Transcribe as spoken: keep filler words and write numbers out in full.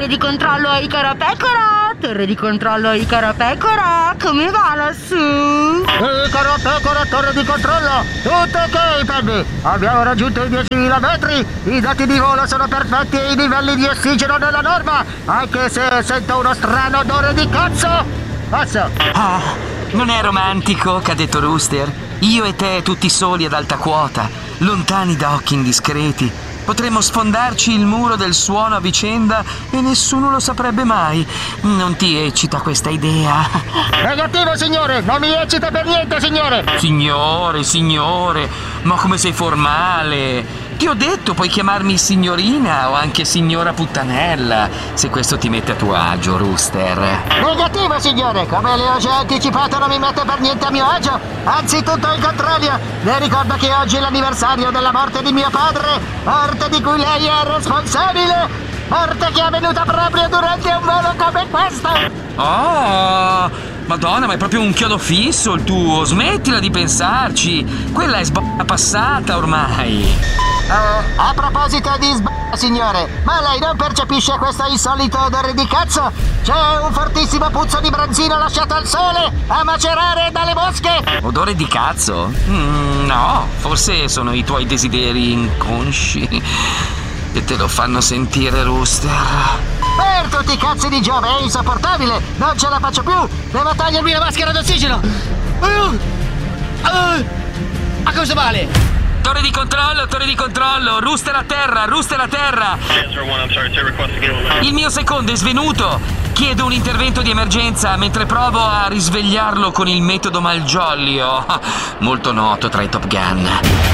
torre di controllo Icaro Pecora, torre di controllo Icaro Pecora, come va lassù? Icaro Pecora, torre di controllo, tutto ok Penny, abbiamo raggiunto i diecimila metri, i dati di volo sono perfetti e i livelli di ossigeno nella norma, anche se sento uno strano odore di cazzo. Passa. Ah, non è romantico, cadetto Rooster? Io e te tutti soli ad alta quota, lontani da occhi indiscreti. Potremmo sfondarci il muro del suono a vicenda e nessuno lo saprebbe mai. Non ti eccita questa idea? Negativo, signore! Non mi eccita per niente, signore! Signore, signore, ma come sei formale! Ti ho detto, puoi chiamarmi signorina o anche signora puttanella, se questo ti mette a tuo agio, Rooster. Negativo, signore! Come le ho già anticipato, non mi mette per niente a mio agio! Anzi, tutto il contrario! Le ricordo che oggi è l'anniversario della morte di mio padre, morte di cui lei è responsabile! Morte che è avvenuta proprio durante un volo come questo! Oh, Madonna, ma è proprio un chiodo fisso il tuo! Smettila di pensarci! Quella è sb***a passata ormai! Uh, a proposito di sb***a, signore, ma lei non percepisce questo insolito odore di cazzo? C'è un fortissimo puzzo di branzino lasciato al sole a macerare dalle mosche! Odore di cazzo? Mm, no, forse sono i tuoi desideri inconsci che te lo fanno sentire, Rooster. Per tutti i cazzi di Giove, è insopportabile! Non ce la faccio più! Devo togliermi la maschera d'ossigeno! Uh, uh, a cosa vale? Torre di controllo, torre di controllo! Rooster a terra, Rooster a terra! Il mio secondo è svenuto! Chiedo un intervento di emergenza mentre provo a risvegliarlo con il metodo Malgioglio, molto noto tra i Top Gun.